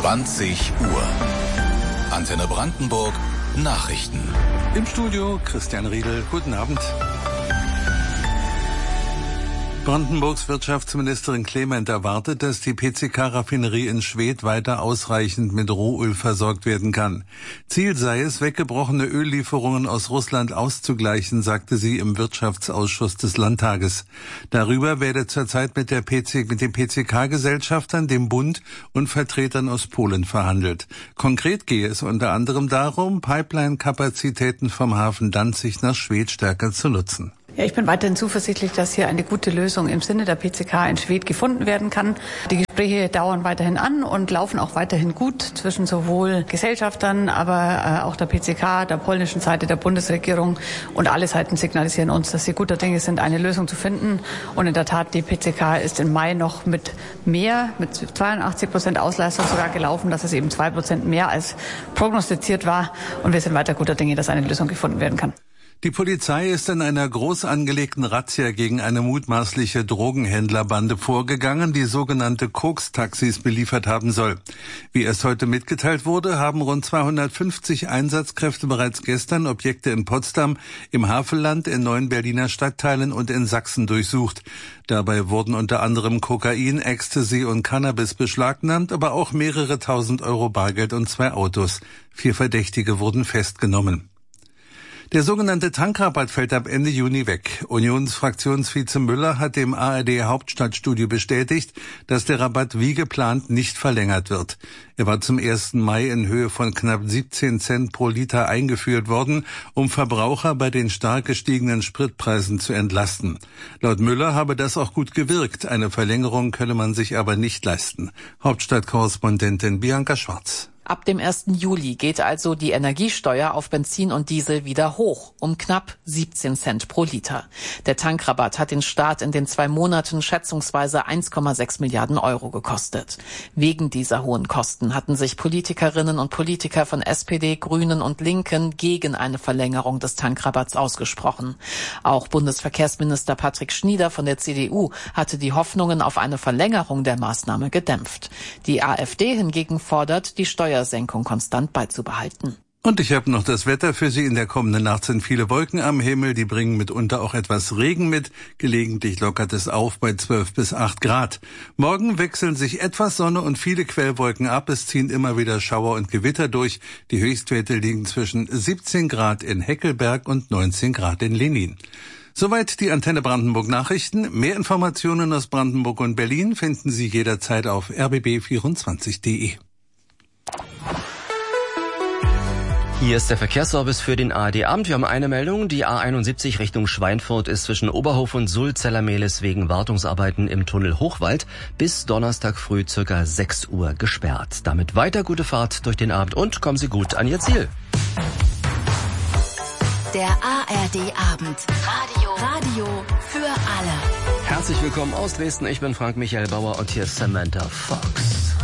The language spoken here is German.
20 Uhr. Antenne Brandenburg Nachrichten. Im Studio Christian Riedel. Guten Abend. Brandenburgs Wirtschaftsministerin Clement erwartet, dass die PCK-Raffinerie in Schwedt weiter ausreichend mit Rohöl versorgt werden kann. Ziel sei es, weggebrochene Öllieferungen aus Russland auszugleichen, sagte sie im Wirtschaftsausschuss des Landtages. Darüber werde zurzeit mit den PCK-Gesellschaftern, dem Bund und Vertretern aus Polen verhandelt. Konkret gehe es unter anderem darum, Pipeline-Kapazitäten vom Hafen Danzig nach Schwedt stärker zu nutzen. Ja, ich bin weiterhin zuversichtlich, dass hier eine gute Lösung im Sinne der PCK in Schwedt gefunden werden kann. Die Gespräche dauern weiterhin an und laufen auch weiterhin gut zwischen sowohl Gesellschaftern, aber auch der PCK, der polnischen Seite, der Bundesregierung, und alle Seiten signalisieren uns, dass sie guter Dinge sind, eine Lösung zu finden. Und in der Tat, die PCK ist im Mai noch mit 82% Auslastung sogar gelaufen. Das ist eben 2% mehr als prognostiziert war. Und wir sind weiter guter Dinge, dass eine Lösung gefunden werden kann. Die Polizei ist in einer groß angelegten Razzia gegen eine mutmaßliche Drogenhändlerbande vorgegangen, die sogenannte Koks-Taxis beliefert haben soll. Wie es heute mitgeteilt wurde, haben rund 250 Einsatzkräfte bereits gestern Objekte in Potsdam, im Havelland, in 9 Berliner Stadtteilen und in Sachsen durchsucht. Dabei wurden unter anderem Kokain, Ecstasy und Cannabis beschlagnahmt, aber auch mehrere tausend Euro Bargeld und 2 Autos. 4 Verdächtige wurden festgenommen. Der sogenannte Tankrabatt fällt ab Ende Juni weg. Unionsfraktionsvize Müller hat dem ARD-Hauptstadtstudio bestätigt, dass der Rabatt wie geplant nicht verlängert wird. Er war zum 1. Mai in Höhe von knapp 17 Cent pro Liter eingeführt worden, um Verbraucher bei den stark gestiegenen Spritpreisen zu entlasten. Laut Müller habe das auch gut gewirkt. Eine Verlängerung könne man sich aber nicht leisten. Hauptstadtkorrespondentin Bianca Schwarz. Ab dem 1. Juli geht also die Energiesteuer auf Benzin und Diesel wieder hoch, um knapp 17 Cent pro Liter. Der Tankrabatt hat den Staat in den 2 Monaten schätzungsweise 1,6 Milliarden Euro gekostet. Wegen dieser hohen Kosten hatten sich Politikerinnen und Politiker von SPD, Grünen und Linken gegen eine Verlängerung des Tankrabatts ausgesprochen. Auch Bundesverkehrsminister Patrick Schnieder von der CDU hatte die Hoffnungen auf eine Verlängerung der Maßnahme gedämpft. Die AfD hingegen fordert, die Steuersenkung konstant beizubehalten. Und ich habe noch das Wetter für Sie. In der kommenden Nacht sind viele Wolken am Himmel. Die bringen mitunter auch etwas Regen mit. Gelegentlich lockert es auf bei 12 bis 8 Grad. Morgen wechseln sich etwas Sonne und viele Quellwolken ab. Es ziehen immer wieder Schauer und Gewitter durch. Die Höchstwerte liegen zwischen 17 Grad in Heckelberg und 19 Grad in Lenin. Soweit die Antenne Brandenburg Nachrichten. Mehr Informationen aus Brandenburg und Berlin finden Sie jederzeit auf rbb24.de. Hier ist der Verkehrsservice für den ARD-Abend. Wir haben eine Meldung. Die A71 Richtung Schweinfurt ist zwischen Oberhof und Sulzellermehlis wegen Wartungsarbeiten im Tunnel Hochwald bis Donnerstag früh ca. 6 Uhr gesperrt. Damit weiter gute Fahrt durch den Abend und kommen Sie gut an Ihr Ziel. Der ARD-Abend. Radio für alle. Herzlich willkommen aus Dresden. Ich bin Frank Michael Bauer und hier ist Samantha Fox.